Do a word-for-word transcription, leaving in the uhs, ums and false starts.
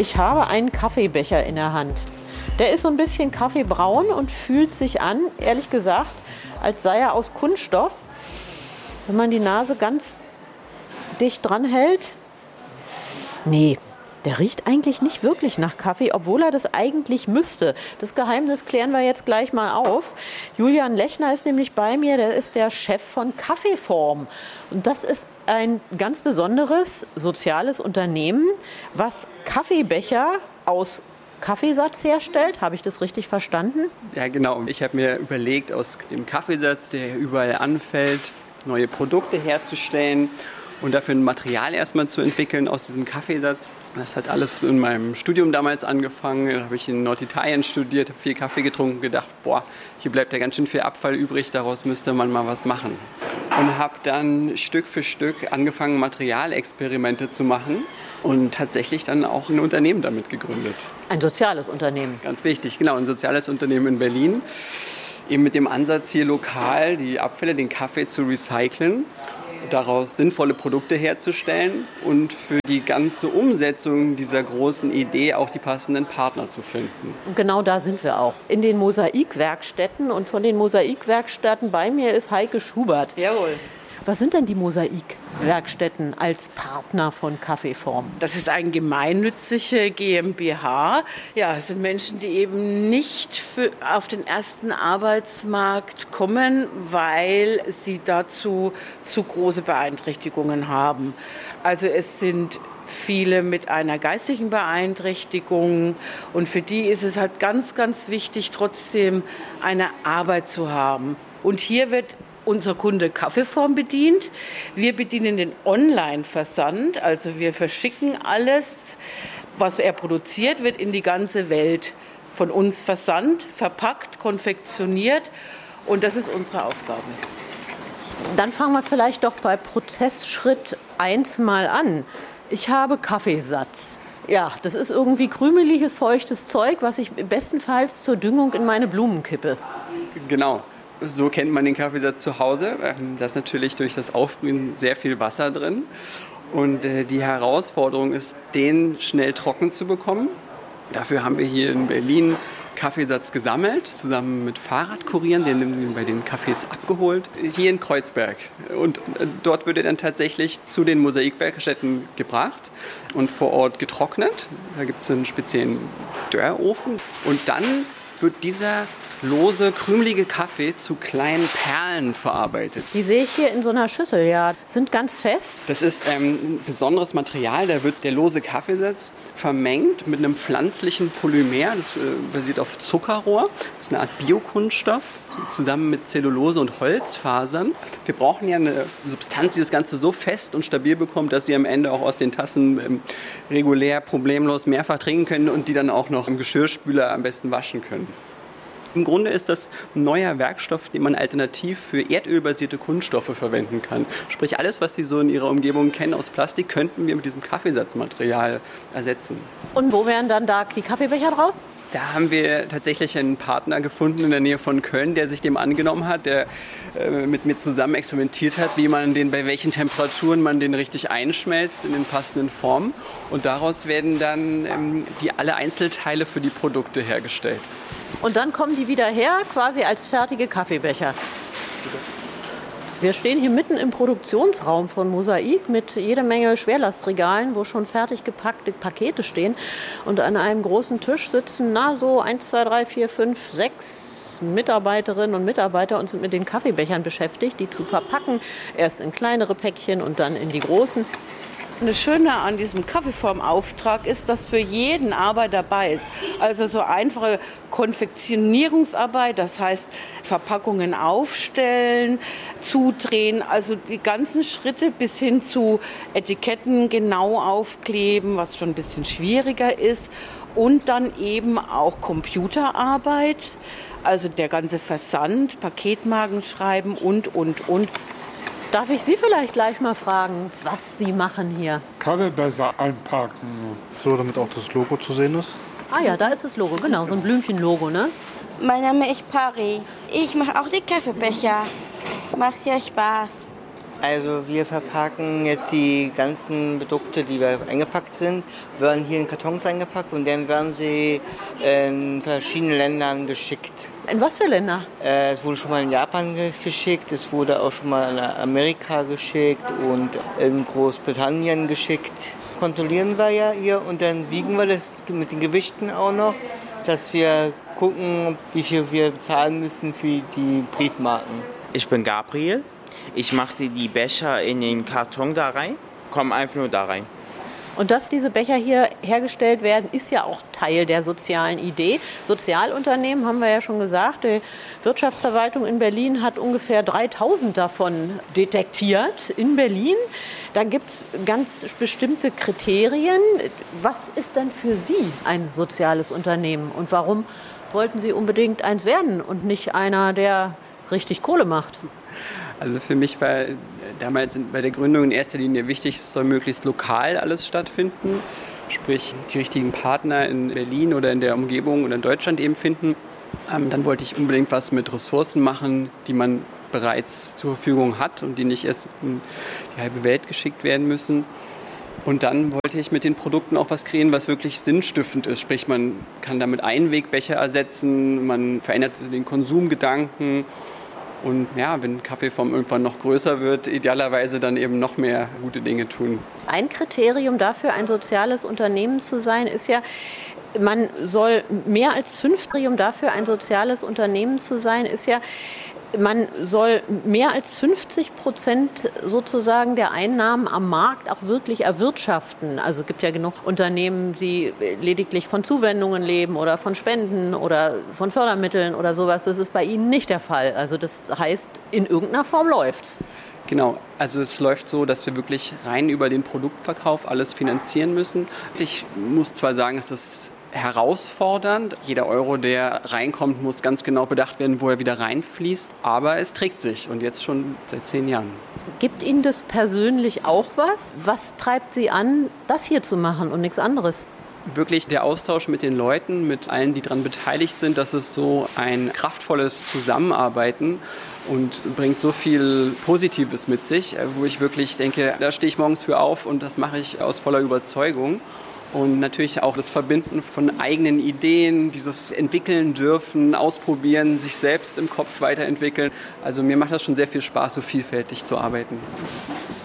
Ich habe einen Kaffeebecher in der Hand. Der ist so ein bisschen kaffeebraun und fühlt sich an, ehrlich gesagt, als sei er aus Kunststoff. Wenn man die Nase ganz dicht dran hält. Nee, der riecht eigentlich nicht wirklich nach Kaffee, obwohl er das eigentlich müsste. Das Geheimnis klären wir jetzt gleich mal auf. Julian Lechner ist nämlich bei mir, der ist der Chef von Kaffeeform. Und das ist ein ganz besonderes soziales Unternehmen, was Kaffeebecher aus Kaffeesatz herstellt. Habe ich das richtig verstanden? Ja, genau. Ich habe mir überlegt, aus dem Kaffeesatz, der überall anfällt, neue Produkte herzustellen und dafür ein Material erstmal zu entwickeln aus diesem Kaffeesatz. Das hat alles in meinem Studium damals angefangen. Da habe ich in Norditalien studiert, habe viel Kaffee getrunken, gedacht, boah, hier bleibt ja ganz schön viel Abfall übrig, daraus müsste man mal was machen. Und habe dann Stück für Stück angefangen, Materialexperimente zu machen und tatsächlich dann auch ein Unternehmen damit gegründet. Ein soziales Unternehmen. Ganz wichtig, genau, ein soziales Unternehmen in Berlin. Eben mit dem Ansatz, hier lokal die Abfälle, den Kaffee zu recyceln, daraus sinnvolle Produkte herzustellen und für die ganze Umsetzung dieser großen Idee auch die passenden Partner zu finden. Und genau da sind wir auch, in den Mosaikwerkstätten. Und von den Mosaikwerkstätten bei mir ist Heike Schubert. Jawohl. Was sind denn die Mosaikwerkstätten als Partner von Kaffeeform? Das ist eine gemeinnützige GmbH. Ja, es sind Menschen, die eben nicht für, auf den ersten Arbeitsmarkt kommen, weil sie dazu zu große Beeinträchtigungen haben. Also es sind viele mit einer geistigen Beeinträchtigung und für die ist es halt ganz, ganz wichtig, trotzdem eine Arbeit zu haben. Und hier wird unser Kunde Kaffeeform bedient. Wir bedienen den Online-Versand, also wir verschicken alles, was er produziert, wird in die ganze Welt von uns versandt, verpackt, konfektioniert und das ist unsere Aufgabe. Dann fangen wir vielleicht doch bei Prozessschritt eins mal an. Ich habe Kaffeesatz. Ja, das ist irgendwie krümeliges, feuchtes Zeug, was ich bestenfalls zur Düngung in meine Blumen kippe. Genau. So kennt man den Kaffeesatz zu Hause. Da ist natürlich durch das Aufbrühen sehr viel Wasser drin. Und die Herausforderung ist, den schnell trocken zu bekommen. Dafür haben wir hier in Berlin Kaffeesatz gesammelt, zusammen mit Fahrradkurieren, den haben wir bei den Cafés abgeholt, hier in Kreuzberg. Und dort wird er dann tatsächlich zu den Mosaikwerkstätten gebracht und vor Ort getrocknet. Da gibt es einen speziellen Dörrofen. Und dann wird dieser lose, krümelige Kaffee zu kleinen Perlen verarbeitet. Die sehe ich hier in so einer Schüssel, ja. Sind ganz fest. Das ist ähm, ein besonderes Material. Da wird der lose Kaffeesatz vermengt mit einem pflanzlichen Polymer. Das äh, basiert auf Zuckerrohr. Das ist eine Art Biokunststoff, zusammen mit Zellulose und Holzfasern. Wir brauchen ja eine Substanz, die das Ganze so fest und stabil bekommt, dass Sie am Ende auch aus den Tassen ähm, regulär, problemlos mehrfach trinken können und die dann auch noch im Geschirrspüler am besten waschen können. Im Grunde ist das ein neuer Werkstoff, den man alternativ für erdölbasierte Kunststoffe verwenden kann. Sprich, alles, was Sie so in Ihrer Umgebung kennen aus Plastik, könnten wir mit diesem Kaffeesatzmaterial ersetzen. Und wo wären dann da die Kaffeebecher draus? Da haben wir tatsächlich einen Partner gefunden in der Nähe von Köln, der sich dem angenommen hat, der äh, mit mir zusammen experimentiert hat, wie man den, bei welchen Temperaturen man den richtig einschmelzt in den passenden Formen. Und daraus werden dann ähm, die alle Einzelteile für die Produkte hergestellt. Und dann kommen die wieder her, quasi als fertige Kaffeebecher. Wir stehen hier mitten im Produktionsraum von Mosaik mit jede Menge Schwerlastregalen, wo schon fertig gepackte Pakete stehen. Und an einem großen Tisch sitzen na so eins, zwei, drei, vier, fünf, sechs Mitarbeiterinnen und Mitarbeiter und sind mit den Kaffeebechern beschäftigt, die zu verpacken. Erst in kleinere Päckchen und dann in die großen. Das Schöne an diesem Kaffeeformauftrag ist, dass für jeden Arbeit dabei ist. Also so einfache Konfektionierungsarbeit, das heißt Verpackungen aufstellen, zudrehen, also die ganzen Schritte bis hin zu Etiketten genau aufkleben, was schon ein bisschen schwieriger ist. Und dann eben auch Computerarbeit, also der ganze Versand, Paketmarken schreiben und, und, und. Darf ich Sie vielleicht gleich mal fragen, was Sie machen hier? Kaffeebecher einpacken. So, damit auch das Logo zu sehen ist. Ah ja, da ist das Logo, genau, so ein Blümchen-Logo, ne? Mein Name ist Pari. Ich mache auch die Kaffeebecher. Macht ja Spaß. Also wir verpacken jetzt die ganzen Produkte, die wir eingepackt sind, werden hier in Kartons eingepackt und dann werden sie in verschiedenen Ländern geschickt. In was für Länder? Äh, es wurde schon mal in Japan ge- geschickt, es wurde auch schon mal in Amerika geschickt und in Großbritannien geschickt. Kontrollieren wir ja hier und dann wiegen wir das mit den Gewichten auch noch, dass wir gucken, wie viel wir bezahlen müssen für die Briefmarken. Ich bin Gabriel. Ich machte die Becher in den Karton da rein, kommen einfach nur da rein. Und dass diese Becher hier hergestellt werden, ist ja auch Teil der sozialen Idee. Sozialunternehmen, haben wir ja schon gesagt, die Wirtschaftsverwaltung in Berlin hat ungefähr dreitausend davon detektiert in Berlin. Da gibt es ganz bestimmte Kriterien. Was ist denn für Sie ein soziales Unternehmen und warum wollten Sie unbedingt eins werden und nicht einer, der richtig Kohle macht? Also für mich war damals bei der Gründung in erster Linie wichtig, es soll möglichst lokal alles stattfinden. Sprich, die richtigen Partner in Berlin oder in der Umgebung oder in Deutschland eben finden. Ähm, dann wollte ich unbedingt was mit Ressourcen machen, die man bereits zur Verfügung hat und die nicht erst in die halbe Welt geschickt werden müssen. Und dann wollte ich mit den Produkten auch was kreieren, was wirklich sinnstiftend ist. Sprich, man kann damit Einwegbecher ersetzen, man verändert den Konsumgedanken. Und ja, wenn Kaffeeform irgendwann noch größer wird, idealerweise dann eben noch mehr gute Dinge tun. Ein Kriterium dafür, ein soziales Unternehmen zu sein, ist ja, man soll mehr als fünf Kriterium dafür, ein soziales Unternehmen zu sein, ist ja, man soll mehr als fünfzig Prozent sozusagen der Einnahmen am Markt auch wirklich erwirtschaften. Also es gibt ja genug Unternehmen, die lediglich von Zuwendungen leben oder von Spenden oder von Fördermitteln oder sowas. Das ist bei Ihnen nicht der Fall. Also das heißt, in irgendeiner Form läuft's. Genau, also es läuft so, dass wir wirklich rein über den Produktverkauf alles finanzieren müssen. Ich muss zwar sagen, es ist herausfordernd. Jeder Euro, der reinkommt, muss ganz genau bedacht werden, wo er wieder reinfließt. Aber es trägt sich und jetzt schon seit zehn Jahren. Gibt Ihnen das persönlich auch was? Was treibt Sie an, das hier zu machen und nichts anderes? Wirklich der Austausch mit den Leuten, mit allen, die daran beteiligt sind, das ist so ein kraftvolles Zusammenarbeiten und bringt so viel Positives mit sich, wo ich wirklich denke, da stehe ich morgens für auf und das mache ich aus voller Überzeugung. Und natürlich auch das Verbinden von eigenen Ideen, dieses entwickeln dürfen, ausprobieren, sich selbst im Kopf weiterentwickeln. Also mir macht das schon sehr viel Spaß, so vielfältig zu arbeiten.